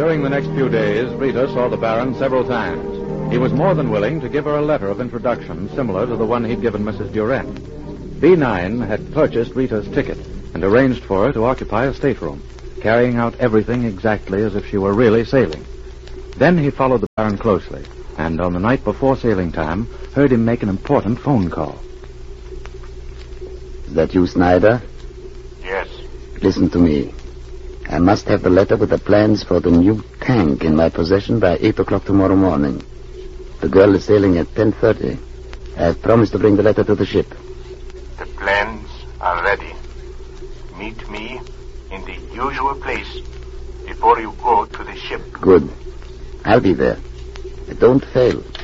During the next few days, Rita saw the Baron several times. He was more than willing to give her a letter of introduction similar to the one he'd given Mrs. Durant. B9 had purchased Rita's ticket and arranged for her to occupy a stateroom, carrying out everything exactly as if she were really sailing. Then he followed the Baron closely, and on the night before sailing time, heard him make an important phone call. Is that you, Snyder? Yes. Listen to me. I must have the letter with the plans for the new tank in my possession by 8 o'clock tomorrow morning. The girl is sailing at 10:30. I have promised to bring the letter to the ship. The plans are ready. Meet me in the usual place before you go to the ship. Good. I'll be there. Don't fail.